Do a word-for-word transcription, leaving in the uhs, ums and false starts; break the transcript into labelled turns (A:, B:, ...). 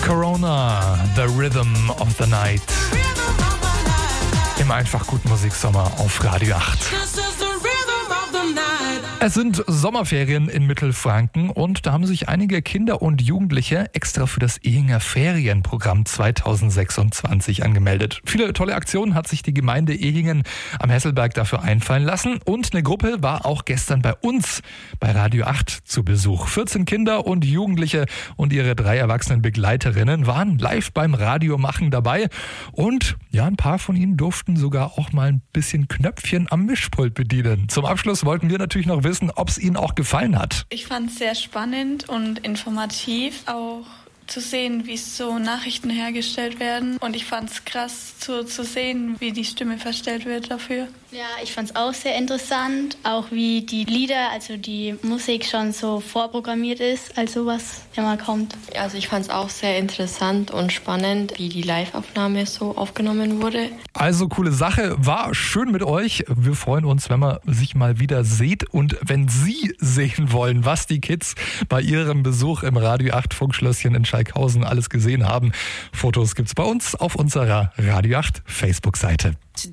A: Corona, The Rhythm of the Night. Im einfach guten Musiksommer auf Radio acht. Es sind Sommerferien in Mittelfranken und da haben sich einige Kinder und Jugendliche extra für das Ehinger Ferienprogramm zweitausendsechsundzwanzig angemeldet. Viele tolle Aktionen hat sich die Gemeinde Ehingen am Hesselberg dafür einfallen lassen und eine Gruppe war auch gestern bei uns bei Radio acht zu Besuch. vierzehn Kinder und Jugendliche und ihre drei erwachsenen Begleiterinnen waren live beim Radiomachen dabei und ja, ein paar von ihnen durften sogar auch mal ein bisschen Knöpfchen am Mischpult bedienen. Zum Abschluss wollten wir natürlich noch wissen, ob es Ihnen auch gefallen hat.
B: Ich fand es sehr spannend und informativ, auch zu sehen, wie so Nachrichten hergestellt werden. Und ich fand es krass zu, zu sehen, wie die Stimme verstellt wird dafür.
C: Ja, ich fand es auch sehr interessant, auch wie die Lieder, also die Musik schon so vorprogrammiert ist, also was immer kommt.
D: Also ich fand es auch sehr interessant und spannend, wie die Live-Aufnahme so aufgenommen wurde.
A: Also coole Sache, war schön mit euch. Wir freuen uns, wenn man sich mal wieder sieht und wenn Sie sehen wollen, was die Kids bei ihrem Besuch im Radio acht Funkschlösschen in Schalkhausen alles gesehen haben. Fotos gibt's bei uns auf unserer Radio acht Facebook-Seite.